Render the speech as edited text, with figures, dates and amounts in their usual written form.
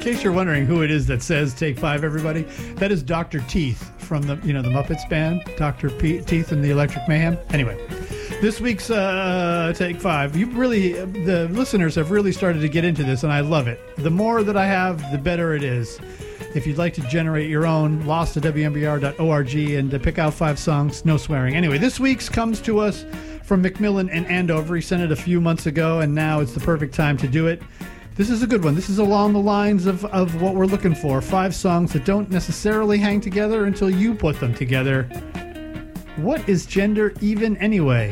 case you're wondering who it is that says "Take Five," everybody, that is Dr. Teeth from the the Muppets band, Dr. Teeth and the Electric Mayhem. Anyway, this week's Take Five, the listeners have really started to get into this, and I love it. The more that I have, the better it is. If you'd like to generate your own, lost at WMBR.org and to pick out 5 songs, no swearing. Anyway, this week's comes to us from Macmillan and Andover. He sent it a few months ago, and now it's the perfect time to do it. This is a good one. This is along the lines of what we're looking for. 5 songs that don't necessarily hang together until you put them together. What is gender even anyway?